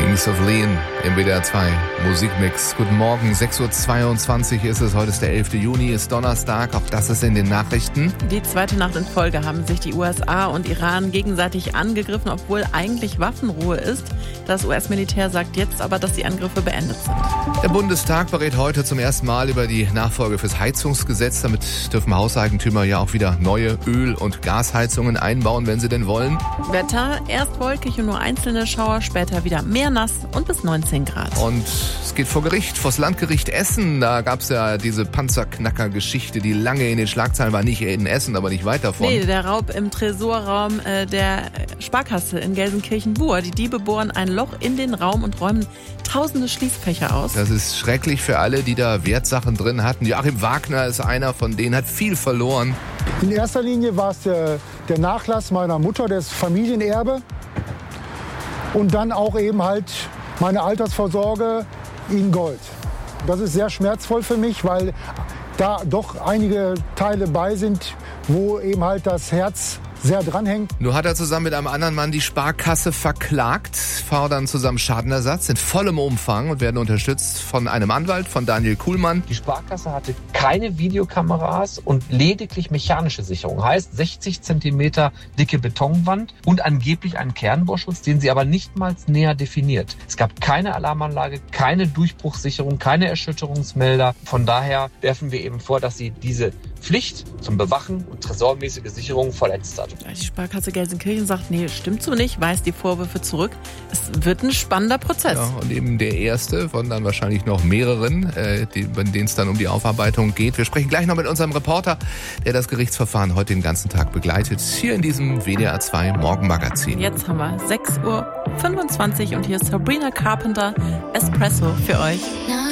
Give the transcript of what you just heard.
Kings of Leon im WDR 2 Musikmix. Guten Morgen, 6.22 Uhr ist es. Heute ist der 11. Juni, ist Donnerstag. Auch das ist in den Nachrichten. Die zweite Nacht in Folge haben sich die USA und Iran gegenseitig angegriffen, obwohl eigentlich Waffenruhe ist. Das US-Militär sagt jetzt aber, dass die Angriffe beendet sind. Der Bundestag berät heute zum ersten Mal über die Nachfolge fürs Heizungsgesetz. Damit dürfen Hauseigentümer ja auch wieder neue Öl- und Gasheizungen einbauen, wenn sie denn wollen. Wetter, erst wolkig und nur einzelne Schauer, später wieder mehr nass und bis 19 Grad. Und es geht vor Gericht, vors Landgericht Essen. Da gab es ja diese Panzerknacker-Geschichte, die lange in den Schlagzeilen war. Nicht in Essen, aber nicht weit davon. Nee, der Raub im Tresorraum der Sparkasse in Gelsenkirchen-Buhr. Die Diebe bohren ein Loch in den Raum und räumen tausende Schließfächer aus. Das ist schrecklich für alle, die da Wertsachen drin hatten. Joachim Wagner ist einer von denen, hat viel verloren. In erster Linie war es der Nachlass meiner Mutter, das Familienerbe. Und dann auch eben halt meine Altersvorsorge in Gold. Das ist sehr schmerzvoll für mich, weil da doch einige Teile bei sind, wo eben halt das Herz sehr dranhängt. Nur hat er zusammen mit einem anderen Mann die Sparkasse verklagt, fordern zusammen Schadenersatz in vollem Umfang und werden unterstützt von einem Anwalt, von Daniel Kuhlmann. Die Sparkasse hatte keine Videokameras und lediglich mechanische Sicherung. Heißt 60 cm dicke Betonwand und angeblich einen Kernbohrschutz, den sie aber nicht mal näher definiert. Es gab keine Alarmanlage, keine Durchbruchssicherung, keine Erschütterungsmelder. Von daher werfen wir eben vor, dass sie diese Pflicht zum Bewachen und tresormäßige Sicherung verletzt hat. Die Sparkasse Gelsenkirchen sagt, nee, stimmt so nicht, weist die Vorwürfe zurück. Es wird ein spannender Prozess. Ja, und eben der erste von dann wahrscheinlich noch mehreren, bei denen es dann um die Aufarbeitung geht. Wir sprechen gleich noch mit unserem Reporter, der das Gerichtsverfahren heute den ganzen Tag begleitet, hier in diesem WDR 2 Morgenmagazin. Jetzt haben wir 6.25 Uhr und hier ist Sabrina Carpenter, Espresso für euch.